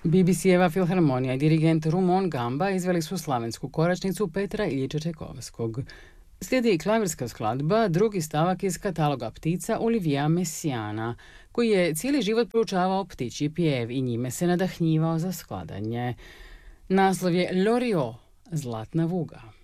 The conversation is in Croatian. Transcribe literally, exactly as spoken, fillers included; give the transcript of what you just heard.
B B C-eva filharmonija i dirigent Rumon Gamba izveli su slavensku koračnicu Petra Iljiča Čajkovskog. Slijedi klavirska skladba, drugi stavak iz kataloga ptica Olivia Messiana, koji je cijeli život proučavao ptičji pjev i njime se nadahnjivao za skladanje. Naslov je Loriot, zlatna vuga.